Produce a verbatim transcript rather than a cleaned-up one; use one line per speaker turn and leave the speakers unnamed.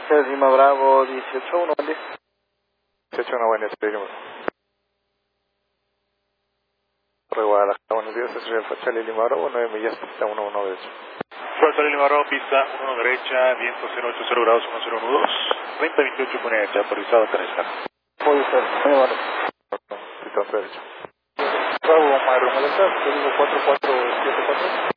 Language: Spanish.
Cero Lima Bravo dieciocho uno, buen día.
dieciocho uno, buen día, Cero Lima. Torre Guadalajara, buenos días, es Real Fachal y Lima Bravo, nueve millas, pista uno uno derecha.
Fachal y Lima Bravo, pista uno derecha, viento cero ocho cero grados, uno cero uno dos, treinta veintiocho, pone derecha, autorizado a aterrizar.
Puede ser, Lima Bravo.
Pista derecha.
Bravo, Mario, Maleta, código cuatro cuatro siete cuatro.